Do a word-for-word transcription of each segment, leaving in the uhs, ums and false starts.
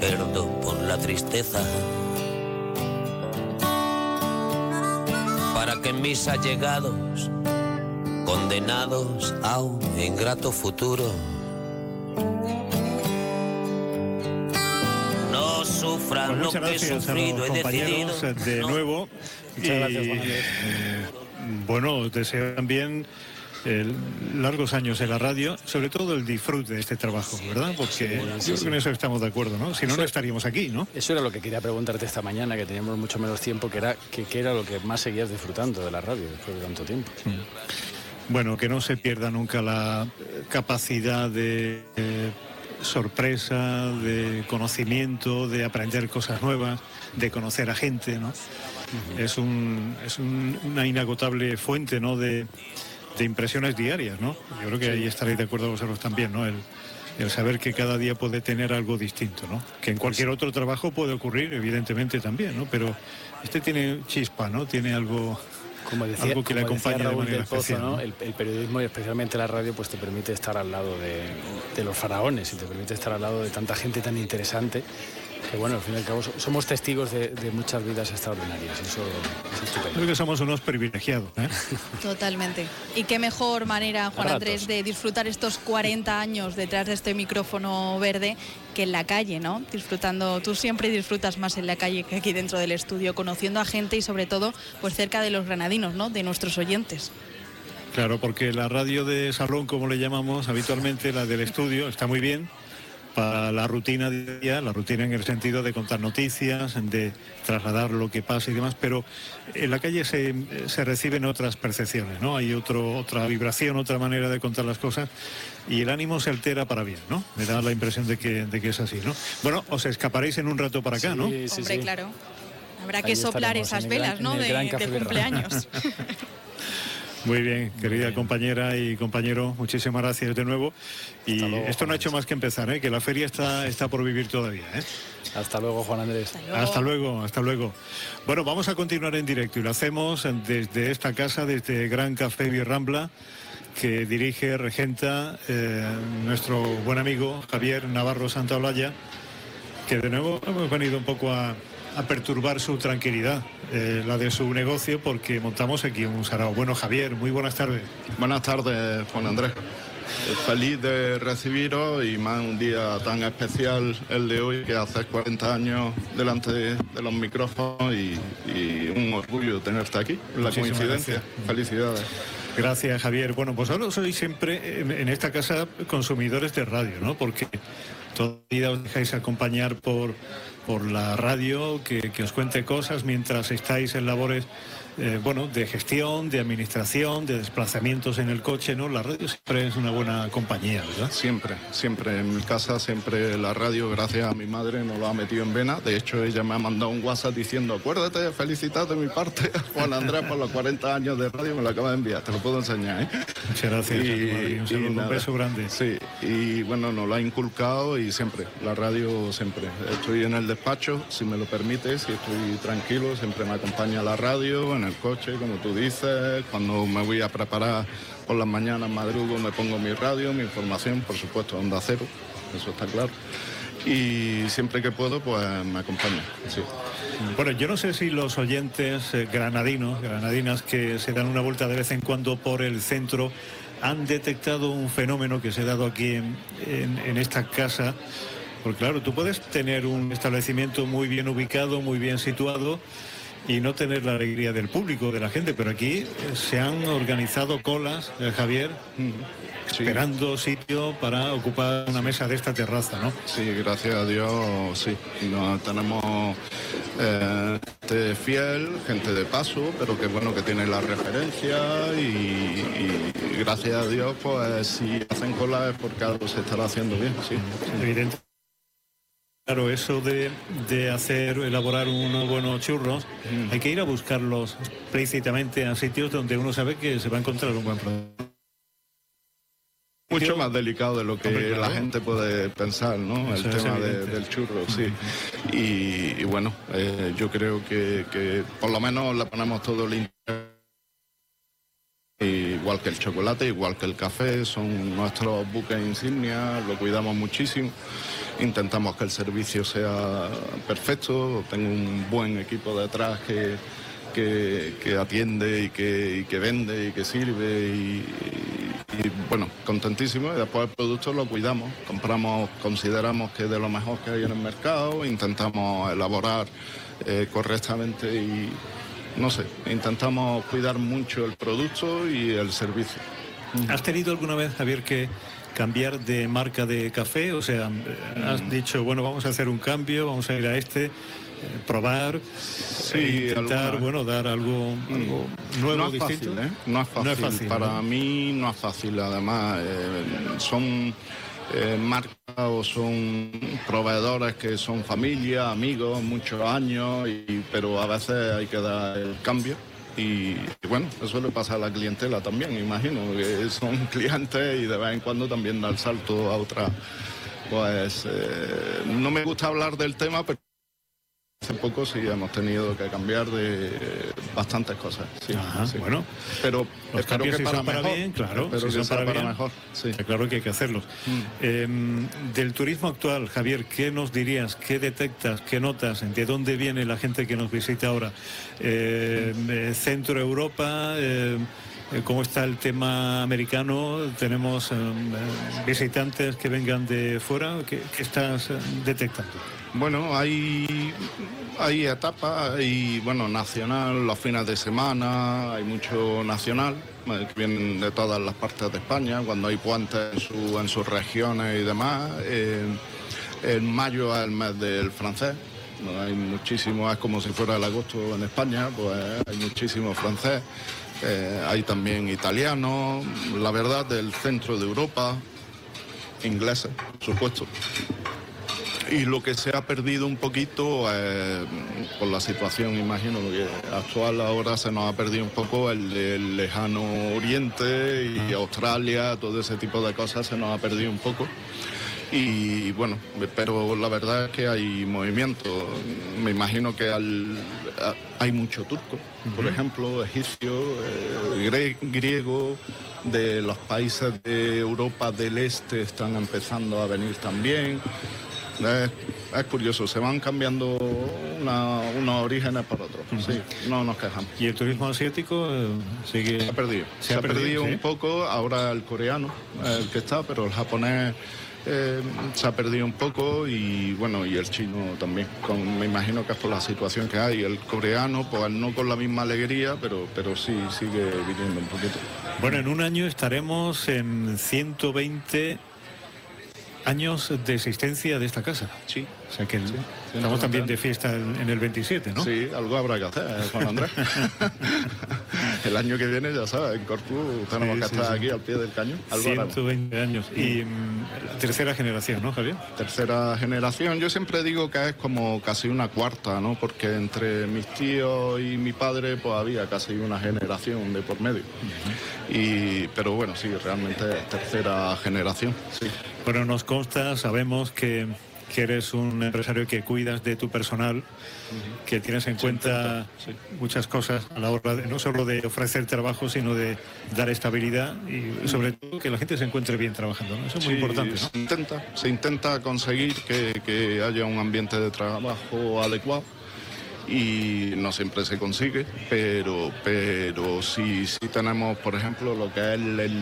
Perdón por la tristeza, para que mis allegados, condenados a un ingrato futuro, no sufran pues lo que he sufrido, he decidido. De no. nuevo, muchas y, gracias, Juan Andrés. Eh, bueno, os deseo también eh, largos años en la radio, sobre todo el disfrute de este trabajo, ¿verdad? Porque sí, yo sí, creo sí. que en eso estamos de acuerdo, ¿no? Si no, no estaríamos aquí, ¿no? Eso era lo que quería preguntarte esta mañana, que teníamos mucho menos tiempo, que era que, que era lo que más seguías disfrutando de la radio después de tanto tiempo. Mm. Bueno, que no se pierda nunca la capacidad de eh, sorpresa, de conocimiento, de aprender cosas nuevas, de conocer a gente, ¿no? Uh-huh. Es, un, es un, una inagotable fuente, ¿no?, de, de impresiones diarias, ¿no? Yo creo que sí. Ahí estaréis de acuerdo vosotros también, ¿no? El, el saber que cada día puede tener algo distinto, ¿no? Que en cualquier sí. otro trabajo puede ocurrir, evidentemente también, ¿no? Pero este tiene chispa, ¿no? Tiene algo... Como decía, algo que le acompaña Raúl de manera del Pozo, especial, ¿no? ¿no? El, el periodismo y especialmente la radio pues te permite estar al lado de, de los faraones y te permite estar al lado de tanta gente tan interesante que, bueno, al fin y al cabo somos testigos de, de muchas vidas extraordinarias. Eso es estupendo. Creo que somos unos privilegiados, ¿eh? Totalmente. Y qué mejor manera, Juan Andrés, de disfrutar estos cuarenta años detrás de este micrófono verde que en la calle, ¿no? Disfrutando, tú siempre disfrutas más en la calle que aquí dentro del estudio, conociendo a gente y sobre todo pues cerca de los granadinos, ¿no?, de nuestros oyentes. Claro, porque la radio de salón, como le llamamos habitualmente, la del estudio, está muy bien para la rutina diaria, la rutina en el sentido de contar noticias, de trasladar lo que pasa y demás, pero en la calle se, se reciben otras percepciones, ¿no? Hay otro, otra vibración, otra manera de contar las cosas y el ánimo se altera para bien, ¿no? Me da la impresión de que, de que es así, ¿no? Bueno, os escaparéis en un rato para acá, sí, ¿no? Sí, Hombre, sí. claro. Habrá Ahí que soplar estaremos, esas en velas, gran, ¿no?, de, de cumpleaños. Muy bien, querida Muy bien. compañera y compañero, muchísimas gracias de nuevo. Y luego, esto no ha Juan hecho más que empezar, ¿eh? Que la feria está, está por vivir todavía, ¿eh? Hasta luego, Juan Andrés. Hasta luego. Hasta luego, hasta luego. Bueno, vamos a continuar en directo y lo hacemos desde esta casa, desde Gran Café Birrambla, que dirige, regenta eh, nuestro buen amigo Javier Navarro Santaolalla, que de nuevo hemos venido un poco a, a perturbar su tranquilidad, eh, la de su negocio, porque montamos aquí un sarao. Bueno, Javier, muy buenas tardes. Buenas tardes, Juan Andrés. Feliz de recibiros y más un día tan especial el de hoy, que hace cuarenta años delante de, de los micrófonos y, y un orgullo tenerte aquí, la Muchísimas coincidencia. gracias. Felicidades. Gracias, Javier. Bueno, pues ahora sois siempre en, en esta casa consumidores de radio, ¿no? Porque todavía os dejáis acompañar por, por la radio, que, que os cuente cosas mientras estáis en labores, eh, bueno, de gestión, de administración, de desplazamientos en el coche, ¿no? La radio siempre es una buena compañía, ¿verdad? Siempre, siempre. En mi casa, siempre la radio, gracias a mi madre, nos lo ha metido en vena. De hecho, ella me ha mandado un WhatsApp diciendo, acuérdate, felicitad de mi parte a Juan Andrés por los cuarenta años de radio, me lo acaba de enviar, te lo puedo enseñar, ¿eh? Muchas gracias. Y, un saludo, y un nada, beso grande. Sí, y bueno, nos lo ha inculcado y siempre, la radio siempre. Estoy en el despacho, si me lo permite, si estoy tranquilo, siempre me acompaña la radio, en el coche, como tú dices, cuando me voy a preparar por las mañanas, madrugo, me pongo mi radio, mi información, por supuesto, Onda Cero, eso está claro. Y siempre que puedo, pues me acompaña, sí. Bueno, yo no sé si los oyentes eh, granadinos, granadinas que se dan una vuelta de vez en cuando por el centro han detectado un fenómeno que se ha dado aquí en, en, en esta casa. Porque claro, tú puedes tener un establecimiento muy bien ubicado, muy bien situado y no tener la alegría del público, de la gente, pero aquí eh, se han organizado colas, eh, Javier, Sí. esperando sitio para ocupar una mesa de esta terraza, ¿no? Sí, gracias a Dios, sí. No, tenemos eh, gente fiel, gente de paso, pero que bueno, que tiene la referencia y, y, y gracias a Dios, pues si hacen cola es porque algo se estará haciendo bien, sí. Evidente. Claro, eso de, de hacer, elaborar unos buenos churros, mm. hay que ir a buscarlos explícitamente a sitios donde uno sabe que se va a encontrar un buen producto. Mucho más delicado de lo que Hombre, claro. la gente puede pensar, ¿no? Eso el es tema de, evidente. del churro, sí. Y, y bueno, eh, yo creo que, que por lo menos le ponemos todo el interés. Y igual que el chocolate, igual que el café, son nuestros buques insignia, lo cuidamos muchísimo. Intentamos que el servicio sea perfecto, tengo un buen equipo detrás que, que, que atiende y que, y que vende y que sirve y, y, y bueno, contentísimo. Y después el producto lo cuidamos, compramos, consideramos que es de lo mejor que hay en el mercado, intentamos elaborar eh, correctamente y no sé, intentamos cuidar mucho el producto y el servicio. ¿Has tenido alguna vez, Javier, que cambiar de marca de café? O sea, has dicho, bueno, vamos a hacer un cambio, vamos a ir a este, eh, probar, sí, eh, intentar, alguna... bueno, dar algo, algo nuevo, no es distinto. Fácil, ¿eh? No es fácil, no es fácil para ¿no? mí no es fácil, además eh, son eh, marcas o son proveedores que son familia, amigos, muchos años, y, pero a veces hay que dar el cambio. Y, y bueno, eso le pasa a la clientela también, imagino, que son clientes y de vez en cuando también da el salto a otra. Pues eh, no me gusta hablar del tema, pero hace poco sí hemos tenido que cambiar de bastantes cosas. Sí, Ajá, sí. Bueno, pero los espero cambios que si para son para mejor, bien, claro, espero si que son sea para, para bien, mejor. Sí. está claro que hay que hacerlos. Mm. Eh, del turismo actual, Javier, ¿qué nos dirías? ¿Qué detectas? ¿Qué notas? ¿De dónde viene la gente que nos visita ahora? Eh, eh, ¿Centro Europa? Eh, ¿Cómo está el tema americano? ¿Tenemos eh, visitantes que vengan de fuera? ¿Qué, qué estás detectando? Bueno, hay, hay etapas, hay, bueno, nacional, los fines de semana, hay mucho nacional, eh, que vienen de todas las partes de España, cuando hay puentes en, su, en sus regiones y demás. Eh, en mayo es el mes del francés, ¿no? Hay muchísimo, es como si fuera el agosto en España, pues hay muchísimo francés. Eh, hay también italianos, la verdad, del centro de Europa, ingleses, por supuesto. Y lo que se ha perdido un poquito, eh, con la situación, imagino, que actual ahora se nos ha perdido un poco el, el lejano oriente y Australia, todo ese tipo de cosas se nos ha perdido un poco. Y bueno, pero la verdad es que hay movimiento. Me imagino que al, a, hay mucho turco, uh-huh. por ejemplo, egipcio, eh, gre, griego, de los países de Europa del Este están empezando a venir también. Es, es curioso, se van cambiando una, unos orígenes por otros. Uh-huh. Sí, no nos quejamos. ¿Y el turismo asiático eh, sigue? Se ha perdido. Se, se ha, ha perdido, perdido ¿sí? un poco. Ahora el coreano, el que está, pero el japonés eh, se ha perdido un poco y bueno, y el chino también. Con, me imagino que es por la situación que hay. El coreano, pues no con la misma alegría, pero, pero sí sigue viniendo un poquito. Bueno, en un año estaremos en ciento veinte años de existencia de esta casa. Sí. O sea que el, sí, estamos también de fiesta en el veintisiete, ¿no? Sí, algo habrá que hacer, ¿eh, Juan Andrés? El año que viene, ya sabes, en Corpus tenemos sí, que sí, estar sí. aquí al pie del cañón. Algo ciento veinte haremos. Años. Y mm, la tercera generación, ¿no, Javier? Tercera generación. Yo siempre digo que es como casi una cuarta, ¿no? Porque entre mis tíos y mi padre, pues había casi una generación de por medio. Uh-huh. Y, pero bueno, sí, realmente es tercera generación, sí. Bueno, nos consta, sabemos que, que eres un empresario que cuidas de tu personal, uh-huh. que tienes en cuenta sí. muchas cosas a la hora de, no solo de ofrecer trabajo, sino de dar estabilidad y sobre todo que la gente se encuentre bien trabajando, ¿no? Eso es muy sí, importante, ¿no? Se intenta, se intenta conseguir que, que haya un ambiente de trabajo adecuado. Y no siempre se consigue, pero pero sí, sí tenemos, por ejemplo, lo que es el, el,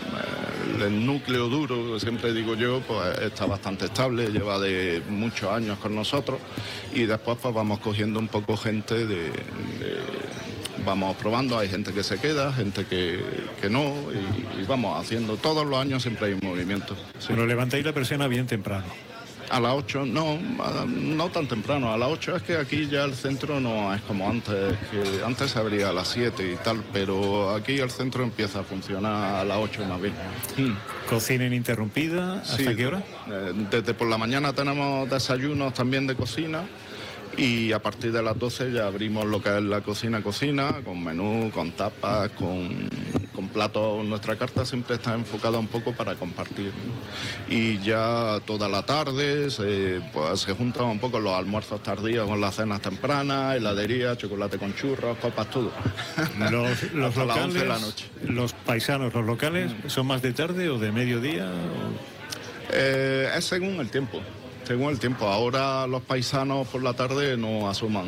el núcleo duro, siempre digo yo, pues está bastante estable, lleva de muchos años con nosotros y después pues vamos cogiendo un poco gente de... de vamos probando, hay gente que se queda, gente que, que no, y, y vamos haciendo, todos los años siempre hay un movimiento. Sí. Pero levantáis la persiana bien temprano. A las ocho, no, no tan temprano. A las ocho es que aquí ya el centro no es como antes, que antes se abría a las siete y tal, pero aquí el centro empieza a funcionar a las ocho más bien. ¿Cocina ininterrumpida? ¿Hasta sí, qué hora? Desde por la mañana tenemos desayunos también de cocina y a partir de las doce ya abrimos lo que es la cocina-cocina, con menú, con tapas, con, con plato, nuestra carta siempre está enfocada un poco para compartir, ¿no? Y ya toda la tarde se, pues, se juntan un poco los almuerzos tardíos con las cenas tempranas, heladería, chocolate con churros, copas, todo. Los, los Hasta las locales, once de la noche. Los paisanos, los locales, ¿son más de tarde o de mediodía? O... Eh, es según el tiempo. Según el tiempo. Ahora los paisanos por la tarde no asoman.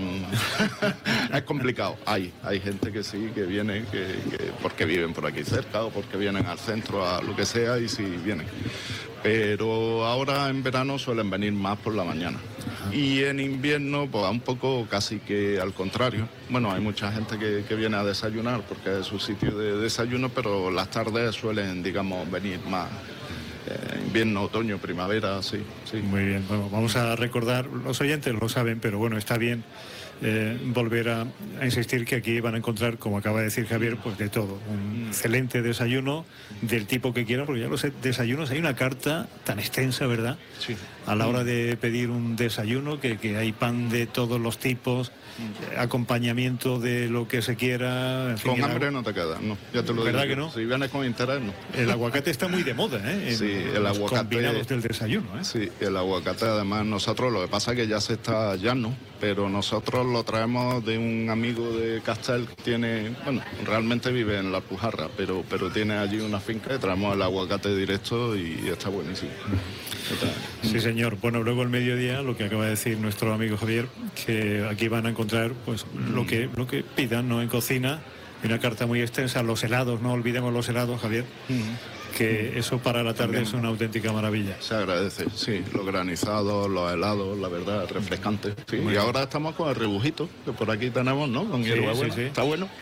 Es complicado. Hay, hay gente que sí, que viene, que, que porque viven por aquí cerca o porque vienen al centro, a lo que sea, y sí vienen. Pero ahora en verano suelen venir más por la mañana. Y en invierno, pues un poco casi que al contrario. Bueno, hay mucha gente que, que viene a desayunar porque es su sitio de desayuno, pero las tardes suelen, digamos, venir más. Eh, invierno, otoño, primavera, sí, sí. Muy bien, bueno, vamos a recordar, los oyentes lo saben, pero bueno, está bien eh, volver a, a insistir que aquí van a encontrar, como acaba de decir Javier, pues de todo. Un mm. excelente desayuno del tipo que quieran, porque ya los desayunos, hay una carta tan extensa, ¿verdad? Sí. A la hora de pedir un desayuno, que, que hay pan de todos los tipos, mm. acompañamiento de lo que se quiera. En fin, con hambre el... no te queda, no, ya te lo ¿verdad digo. que no? Si vienes con interés, no. El aguacate está muy de moda, ¿eh? En sí, el aguacate. Combinados del desayuno, ¿eh? Sí, el aguacate, además, nosotros, lo que pasa es que ya se está llano, pero nosotros lo traemos de un amigo de Castel que tiene, bueno, realmente vive en La Pujarra, pero, pero tiene allí una finca y traemos el aguacate directo y está buenísimo. Sí, señor. Bueno, luego al mediodía, lo que acaba de decir nuestro amigo Javier, que aquí van a encontrar pues lo que lo que pidan, ¿no? En cocina, una carta muy extensa, los helados, no olvidemos los helados, Javier, mm. que mm. eso para la tarde También. Es una auténtica maravilla. Se agradece, sí, los granizados, los helados, la verdad, refrescantes. Sí. Y ahora estamos con el rebujito, que por aquí tenemos, ¿no? Con sí, hierbabuena, sí, sí. Está bueno.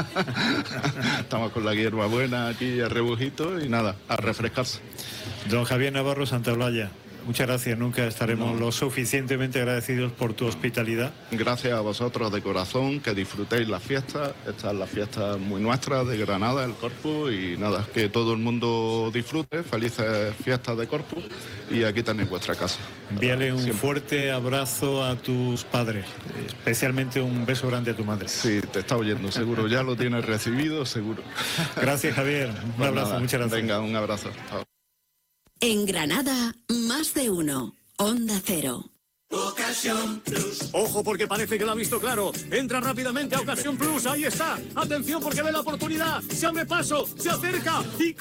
Estamos con la hierbabuena aquí, el rebujito, y nada, a refrescarse. Don Javier Navarro Santaolalla, muchas gracias, nunca estaremos no. lo suficientemente agradecidos por tu hospitalidad. Gracias a vosotros de corazón, que disfrutéis las fiestas, esta es la fiesta muy nuestra de Granada, el Corpus, y nada, que todo el mundo disfrute, felices fiestas de Corpus, y aquí tenéis vuestra casa. Envíale un Siempre. fuerte abrazo a tus padres, especialmente un beso grande a tu madre. Sí, te está oyendo, seguro, ya lo tienes recibido, seguro. Gracias, Javier, un pues abrazo, nada, muchas gracias. Venga, un abrazo. Chao. En Granada, más de uno. Onda Cero. Ocasión Plus. Ojo, porque parece que lo ha visto claro. Entra rápidamente a Ocasión Plus. Ahí está. Atención, porque ve la oportunidad. Se abre paso, se acerca y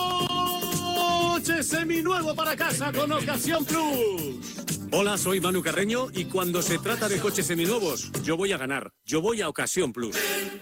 coche seminuevo para casa con Ocasión Plus. Hola, soy Manu Carreño y cuando se trata de coches seminuevos, yo voy a ganar. Yo voy a Ocasión Plus.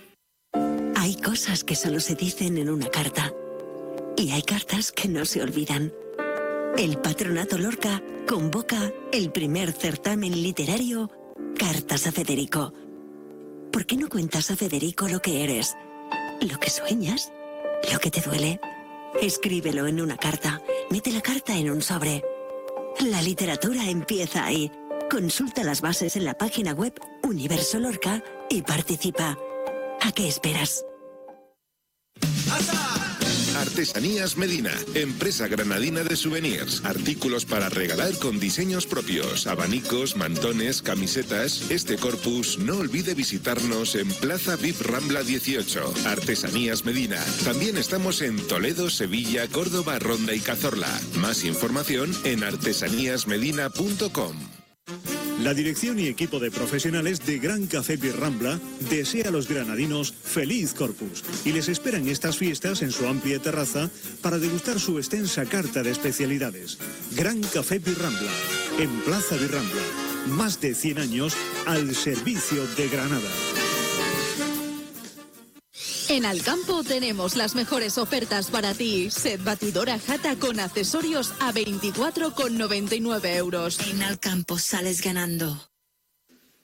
Hay cosas que solo se dicen en una carta. Y hay cartas que no se olvidan. El Patronato Lorca convoca el primer certamen literario Cartas a Federico. ¿Por qué no cuentas a Federico lo que eres? ¿Lo que sueñas? ¿Lo que te duele? Escríbelo en una carta. Mete la carta en un sobre. La literatura empieza ahí. Consulta las bases en la página web Universo Lorca y participa. ¿A qué esperas? Artesanías Medina, empresa granadina de souvenirs, artículos para regalar con diseños propios, abanicos, mantones, camisetas. Este Corpus no olvide visitarnos en Plaza V I P Rambla dieciocho. Artesanías Medina. También estamos en Toledo, Sevilla, Córdoba, Ronda y Cazorla. Más información en artesanías medina punto com. La dirección y equipo de profesionales de Gran Café Birrambla desea a los granadinos feliz Corpus y les esperan estas fiestas en su amplia terraza para degustar su extensa carta de especialidades. Gran Café Birrambla, en Plaza Birrambla, más de cien años al servicio de Granada. En Alcampo tenemos las mejores ofertas para ti. Set batidora Jata con accesorios a veinticuatro con noventa y nueve euros. En Alcampo sales ganando.